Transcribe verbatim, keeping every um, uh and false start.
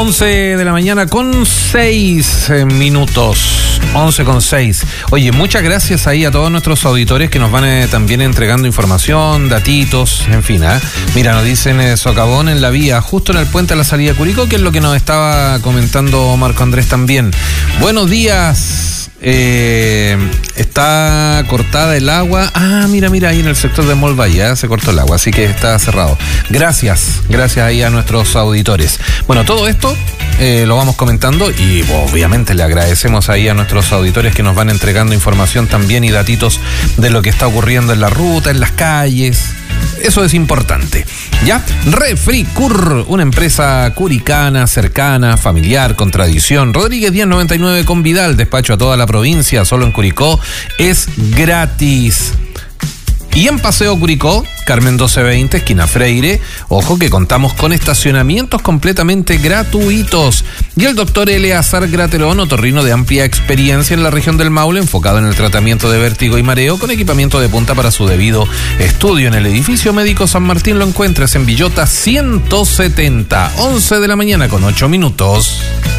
once de la mañana con seis minutos. once con seis. Oye, muchas gracias ahí a todos nuestros auditores que nos van eh, también entregando información, datitos, en fin. ¿eh? Mira, nos dicen eh, socavón en la vía, justo en el puente a la salida de Curicó, que es lo que nos estaba comentando Marco Andrés también. Buenos días. Eh, está cortada el agua. Ah, mira, mira, ahí en el sector de Molvalle ya se cortó el agua, así que está cerrado. Gracias, gracias ahí a nuestros auditores. Bueno, todo esto eh, lo vamos comentando y obviamente le agradecemos ahí a nuestros auditores que nos van entregando información también y datitos de lo que está ocurriendo en la ruta, en las calles. Eso es importante. ¿Ya? Refricur, una empresa curicana, cercana, familiar, con tradición. Rodríguez diez noventa y nueve con Vidal, despacho a toda la provincia, solo en Curicó, es gratis. Y en Paseo Curicó, Carmen doce veinte, esquina Freire, ojo que contamos con estacionamientos completamente gratuitos. Y el doctor Eleazar Graterón, otorrino de amplia experiencia en la región del Maule, enfocado en el tratamiento de vértigo y mareo, con equipamiento de punta para su debido estudio. En el edificio médico San Martín lo encuentras en Villota ciento setenta, once de la mañana con ocho minutos.